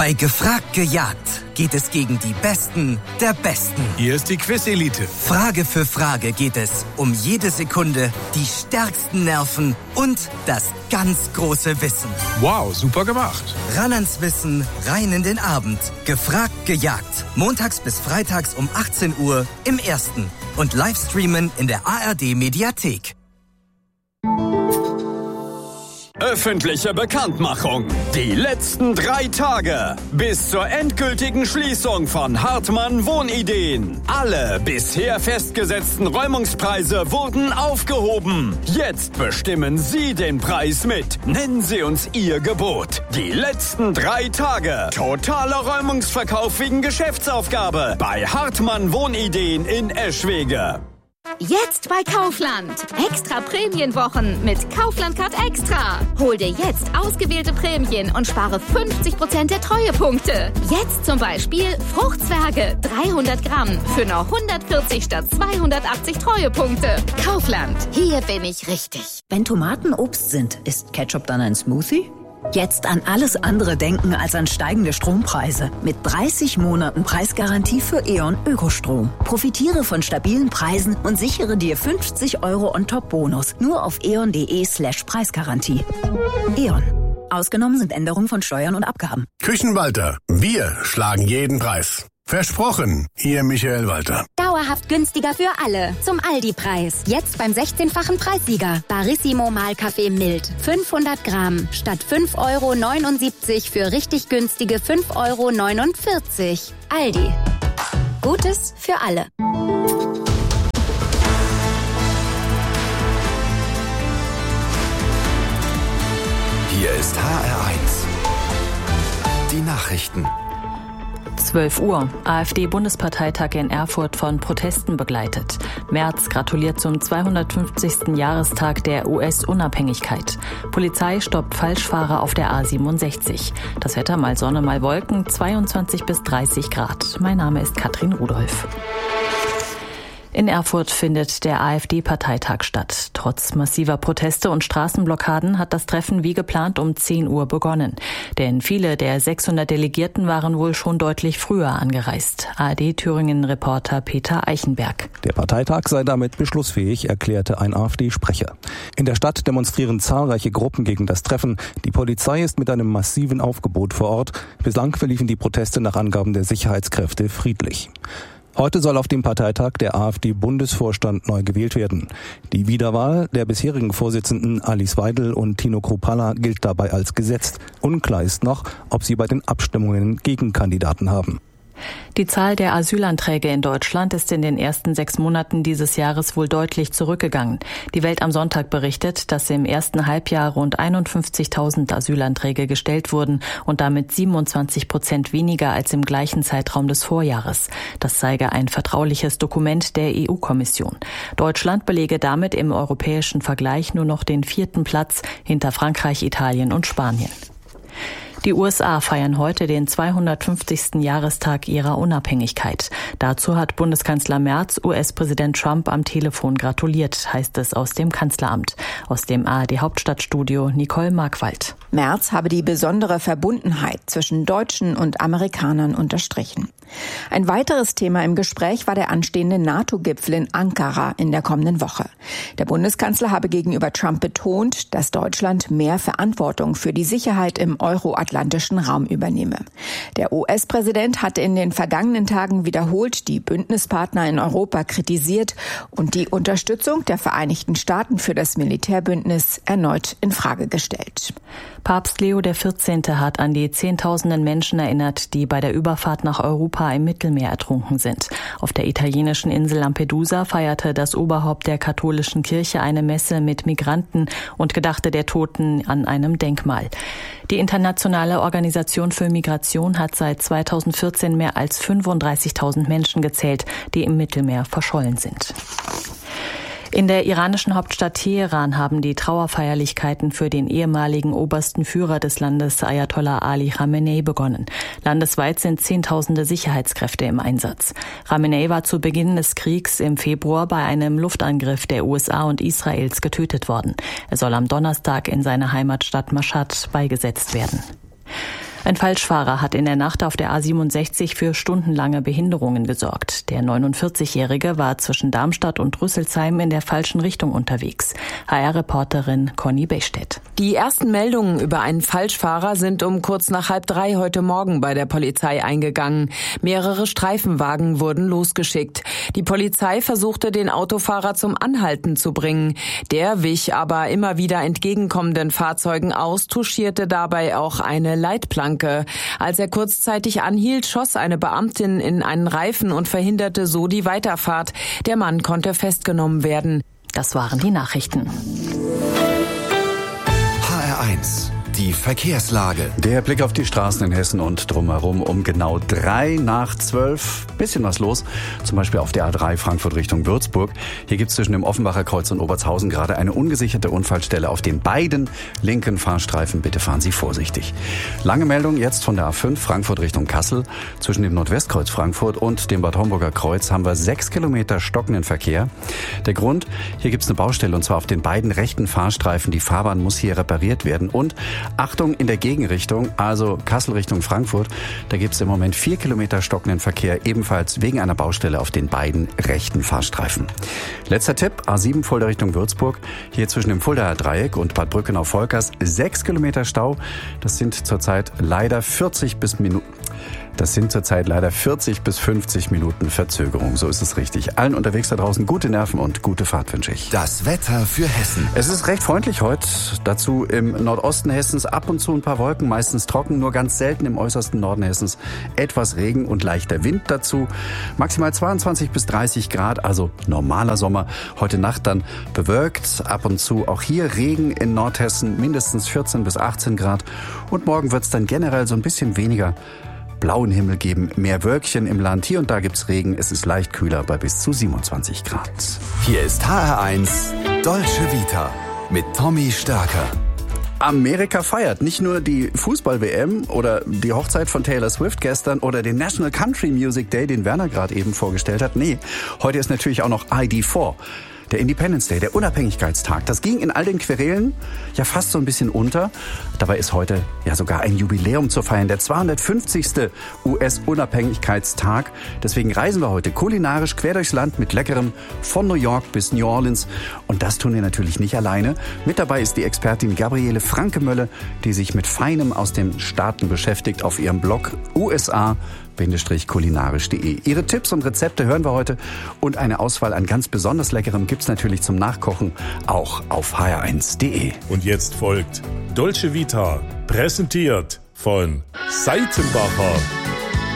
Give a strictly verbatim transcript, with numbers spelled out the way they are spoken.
Bei Gefragt gejagt geht es gegen die Besten der Besten. Hier ist die Quiz-Elite. Frage für Frage geht es um jede Sekunde, die stärksten Nerven und das ganz große Wissen. Wow, super gemacht. Ran ans Wissen, rein in den Abend. Gefragt gejagt. Montags bis freitags um achtzehn Uhr im Ersten. Und Livestreamen in der A R D-Mediathek. Öffentliche Bekanntmachung. Die letzten drei Tage. Bis zur endgültigen Schließung von Hartmann Wohnideen. Alle bisher festgesetzten Räumungspreise wurden aufgehoben. Jetzt bestimmen Sie den Preis mit. Nennen Sie uns Ihr Gebot. Die letzten drei Tage. Totaler Räumungsverkauf wegen Geschäftsaufgabe. Bei Hartmann Wohnideen in Eschwege. Jetzt bei Kaufland. Extra Prämienwochen mit Kaufland Card Extra. Hol dir jetzt ausgewählte Prämien und spare fünfzig Prozent der Treuepunkte. Jetzt zum Beispiel Fruchtzwerge dreihundert Gramm für nur hundertvierzig statt zweihundertachtzig Treuepunkte. Kaufland. Hier bin ich richtig. Wenn Tomaten Obst sind, ist Ketchup dann ein Smoothie? Jetzt an alles andere denken als an steigende Strompreise. Mit dreißig Monaten Preisgarantie für E.ON Ökostrom. Profitiere von stabilen Preisen und sichere dir fünfzig Euro On-Top-Bonus. Nur auf eon.de slash Preisgarantie. E.ON. Ausgenommen sind Änderungen von Steuern und Abgaben. Küchenwalter. Wir schlagen jeden Preis. Versprochen, Ihr Michael Walter. Dauerhaft günstiger für alle. Zum Aldi-Preis. Jetzt beim sechzehnfachen Preissieger. Barissimo Mahlkaffee mild. fünfhundert Gramm. Statt fünf Euro neunundsiebzig für richtig günstige fünf Euro neunundvierzig. Aldi. Gutes für alle. Hier ist H R eins. Die Nachrichten. zwölf Uhr. AfD-Bundesparteitag in Erfurt von Protesten begleitet. Merz gratuliert zum zweihundertfünfzigsten Jahrestag der U S-Unabhängigkeit. Polizei stoppt Falschfahrer auf der A siebenundsechzig. Das Wetter mal Sonne, mal Wolken, zweiundzwanzig bis dreißig Grad. Mein Name ist Katrin Rudolph. In Erfurt findet der AfD-Parteitag statt. Trotz massiver Proteste und Straßenblockaden hat das Treffen wie geplant um zehn Uhr begonnen. Denn viele der sechshundert Delegierten waren wohl schon deutlich früher angereist. A R D-Thüringen-Reporter Peter Eichenberg. Der Parteitag sei damit beschlussfähig, erklärte ein AfD-Sprecher. In der Stadt demonstrieren zahlreiche Gruppen gegen das Treffen. Die Polizei ist mit einem massiven Aufgebot vor Ort. Bislang verliefen die Proteste nach Angaben der Sicherheitskräfte friedlich. Heute soll auf dem Parteitag der AfD-Bundesvorstand neu gewählt werden. Die Wiederwahl der bisherigen Vorsitzenden Alice Weidel und Tino Kruppalla gilt dabei als gesetzt. Unklar ist noch, ob sie bei den Abstimmungen Gegenkandidaten haben. Die Zahl der Asylanträge in Deutschland ist in den ersten sechs Monaten dieses Jahres wohl deutlich zurückgegangen. Die Welt am Sonntag berichtet, dass im ersten Halbjahr rund einundfünfzigtausend Asylanträge gestellt wurden und damit siebenundzwanzig Prozent weniger als im gleichen Zeitraum des Vorjahres. Das zeige ein vertrauliches Dokument der E U-Kommission. Deutschland belege damit im europäischen Vergleich nur noch den vierten Platz hinter Frankreich, Italien und Spanien. Die U S A feiern heute den zweihundertfünfzigsten Jahrestag ihrer Unabhängigkeit. Dazu hat Bundeskanzler Merz U S-Präsident Trump am Telefon gratuliert, heißt es aus dem Kanzleramt. Aus dem A R D-Hauptstadtstudio Nicole Markwald. Merz habe die besondere Verbundenheit zwischen Deutschen und Amerikanern unterstrichen. Ein weiteres Thema im Gespräch war der anstehende NATO-Gipfel in Ankara in der kommenden Woche. Der Bundeskanzler habe gegenüber Trump betont, dass Deutschland mehr Verantwortung für die Sicherheit im euroatlantischen Raum übernehme. Der U S-Präsident hatte in den vergangenen Tagen wiederholt die Bündnispartner in Europa kritisiert und die Unterstützung der Vereinigten Staaten für das Militärbündnis erneut in Frage gestellt. Papst Leo der vierzehnte hat an die Zehntausenden Menschen erinnert, die bei der Überfahrt nach Europa im Mittelmeer ertrunken sind. Auf der italienischen Insel Lampedusa feierte das Oberhaupt der katholischen Kirche eine Messe mit Migranten und gedachte der Toten an einem Denkmal. Die Internationale Organisation für Migration hat seit zweitausendvierzehn mehr als fünfunddreißigtausend Menschen gezählt, die im Mittelmeer verschollen sind. In der iranischen Hauptstadt Teheran haben die Trauerfeierlichkeiten für den ehemaligen obersten Führer des Landes Ayatollah Ali Khamenei begonnen. Landesweit sind Zehntausende Sicherheitskräfte im Einsatz. Khamenei war zu Beginn des Kriegs im Februar bei einem Luftangriff der U S A und Israels getötet worden. Er soll am Donnerstag in seiner Heimatstadt Mashhad beigesetzt werden. Ein Falschfahrer hat in der Nacht auf der A siebenundsechzig für stundenlange Behinderungen gesorgt. Der neunundvierzigjährige war zwischen Darmstadt und Rüsselsheim in der falschen Richtung unterwegs. H R-Reporterin Conny Bechstedt. Die ersten Meldungen über einen Falschfahrer sind um kurz nach halb drei heute Morgen bei der Polizei eingegangen. Mehrere Streifenwagen wurden losgeschickt. Die Polizei versuchte, den Autofahrer zum Anhalten zu bringen. Der wich aber immer wieder entgegenkommenden Fahrzeugen aus, touchierte dabei auch eine Leitplanke. Als er kurzzeitig anhielt, schoss eine Beamtin in einen Reifen und verhinderte so die Weiterfahrt. Der Mann konnte festgenommen werden. Das waren die Nachrichten. H R eins. Die Verkehrslage. Der Blick auf die Straßen in Hessen und drumherum um genau drei nach zwölf. Bisschen was los. Zum Beispiel auf der A drei Frankfurt Richtung Würzburg. Hier gibt es zwischen dem Offenbacher Kreuz und Obertshausen gerade eine ungesicherte Unfallstelle auf den beiden linken Fahrstreifen. Bitte fahren Sie vorsichtig. Lange Meldung jetzt von der A fünf Frankfurt Richtung Kassel. Zwischen dem Nordwestkreuz Frankfurt und dem Bad Homburger Kreuz haben wir sechs Kilometer stockenden Verkehr. Der Grund, hier gibt es eine Baustelle und zwar auf den beiden rechten Fahrstreifen. Die Fahrbahn muss hier repariert werden und Achtung in der Gegenrichtung, also Kassel Richtung Frankfurt, da gibt es im Moment vier Kilometer stockenden Verkehr, ebenfalls wegen einer Baustelle auf den beiden rechten Fahrstreifen. Letzter Tipp, A sieben Fulda Richtung Würzburg, hier zwischen dem Fuldaer Dreieck und Bad Brückenau-Volkers sechs Kilometer Stau. Das sind zurzeit leider vierzig bis Minuten. Das sind zurzeit leider vierzig bis fünfzig Minuten Verzögerung. So ist es richtig. Allen unterwegs da draußen gute Nerven und gute Fahrt wünsche ich. Das Wetter für Hessen. Es ist recht freundlich heute. Dazu im Nordosten Hessens ab und zu ein paar Wolken, meistens trocken, nur ganz selten im äußersten Norden Hessens etwas Regen und leichter Wind dazu. Maximal zweiundzwanzig bis dreißig Grad, also normaler Sommer. Heute Nacht dann bewölkt, ab und zu auch hier Regen in Nordhessen, mindestens vierzehn bis achtzehn Grad. Und morgen wird es dann generell so ein bisschen weniger blauen Himmel geben, mehr Wölkchen im Land. Hier und da gibt's Regen. Es ist leicht kühler bei bis zu siebenundzwanzig Grad. Hier ist H R eins Dolce Vita mit Tommy Stärker. Amerika feiert nicht nur die Fußball-W M oder die Hochzeit von Taylor Swift gestern oder den National Country Music Day, den Werner gerade eben vorgestellt hat. Nee, heute ist natürlich auch noch I D vier. Der Independence Day, der Unabhängigkeitstag, das ging in all den Querelen ja fast so ein bisschen unter. Dabei ist heute ja sogar ein Jubiläum zu feiern, der zweihundertfünfzigste U S-Unabhängigkeitstag. Deswegen reisen wir heute kulinarisch quer durchs Land mit Leckerem von New York bis New Orleans. Und das tun wir natürlich nicht alleine. Mit dabei ist die Expertin Gabriele Frankemölle, die sich mit Feinem aus den Staaten beschäftigt auf ihrem Blog U S A kulinarisch punkt de. Ihre Tipps und Rezepte hören wir heute und eine Auswahl an ganz besonders Leckerem gibt's natürlich zum Nachkochen auch auf H R eins punkt de. Und jetzt folgt Dolce Vita, präsentiert von Seitenbacher.